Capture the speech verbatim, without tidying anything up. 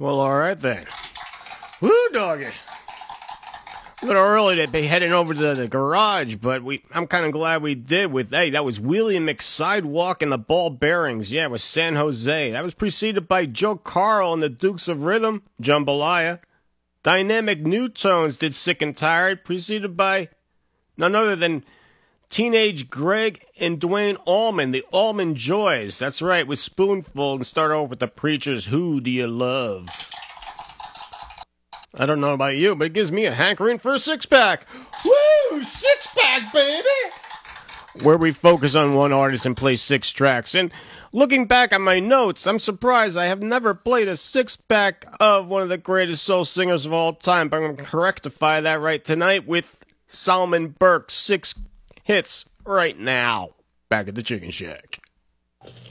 Well, all right then. Woo, doggy. A little early to be heading over to the garage, but we I'm kind of glad we did with, hey, that was William McSidewalk and the Ball Bearings. Yeah, it was San Jose. That was preceded by Joe Carl and the Dukes of Rhythm, Jambalaya. Dynamic New Tones did Sick and Tired, preceded by none other than Teenage Greg and Dwayne Allman, the Allman Joys. That's right, with Spoonful, and start off with the Preachers, Who Do You Love? I don't know about you, but it gives me a hankering for a six-pack. Woo! Six-pack, baby! Where we focus on one artist and play six tracks. And looking back at my notes, I'm surprised I have never played a six-pack of one of the greatest soul singers of all time, but I'm going to rectify that right tonight with Solomon Burke's six hits right now. Back at the Chicken Shack.